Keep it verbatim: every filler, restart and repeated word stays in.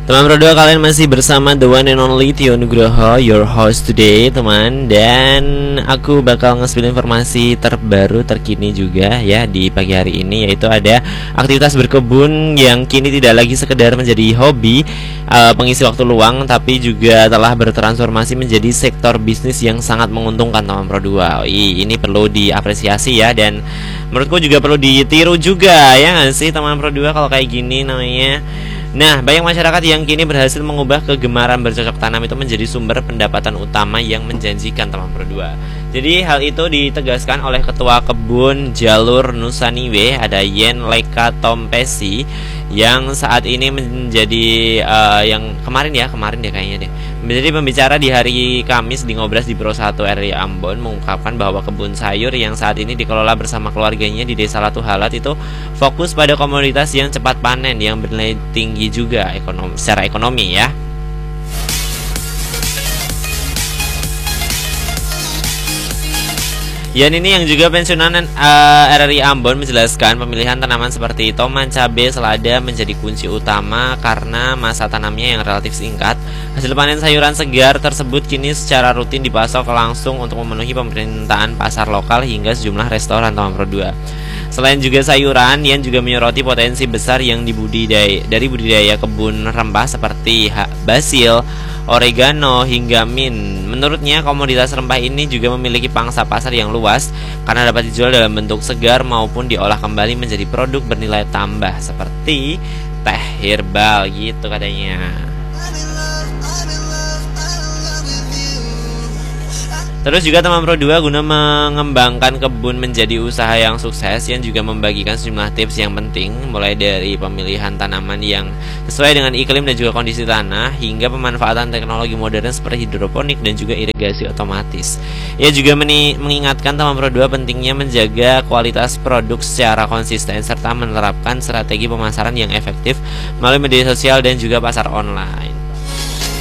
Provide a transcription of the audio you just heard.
Teman berdua, kalian masih bersama the one and only Tio Nugroho, your host today teman. Dan aku bakal nge-spill informasi terbaru terkini juga ya di pagi hari ini, yaitu ada aktivitas berkebun yang kini tidak lagi sekedar menjadi hobi uh, pengisi waktu luang, tapi juga telah bertransformasi menjadi sektor bisnis yang sangat menguntungkan teman berdua. Ini perlu diapresiasi ya, dan menurutku juga perlu ditiru juga ya nggak sih teman berdua kalau kayak gini namanya. Nah, banyak masyarakat yang kini berhasil mengubah kegemaran bercocok tanam itu menjadi sumber pendapatan utama yang menjanjikan teman berdua. Jadi hal itu ditegaskan oleh Ketua Kebun Jalur Nusaniwe, ada Yen Leka Tompesi, yang saat ini menjadi uh, yang kemarin ya kemarin deh kayaknya deh menjadi pembicara di hari Kamis di Ngobras di Pro satu R I Ambon, mengungkapkan bahwa kebun sayur yang saat ini dikelola bersama keluarganya di Desa Latuhalat itu fokus pada komoditas yang cepat panen yang bernilai tinggi juga ekonomi, secara ekonomi ya. Yan ini yang juga pensiunan uh, R R I Ambon menjelaskan pemilihan tanaman seperti tomat, cabai, selada menjadi kunci utama karena masa tanamnya yang relatif singkat. Hasil panen sayuran segar tersebut kini secara rutin dipasok langsung untuk memenuhi permintaan pasar lokal hingga sejumlah restoran teman berdua. Selain juga sayuran, Yan juga menyoroti potensi besar yang dibudidaya dari budidaya kebun rempah seperti basil, oregano, hingga mint. Menurutnya, komoditas rempah ini juga memiliki pangsa pasar yang luas karena dapat dijual dalam bentuk segar maupun diolah kembali menjadi produk bernilai tambah seperti teh herbal gitu katanya. Terus juga teman Pro dua, guna mengembangkan kebun menjadi usaha yang sukses, yang juga membagikan sejumlah tips yang penting, mulai dari pemilihan tanaman yang sesuai dengan iklim dan juga kondisi tanah, hingga pemanfaatan teknologi modern seperti hidroponik dan juga irigasi otomatis. Ia juga mengingatkan teman Pro dua pentingnya menjaga kualitas produk secara konsisten serta menerapkan strategi pemasaran yang efektif melalui media sosial dan juga pasar online.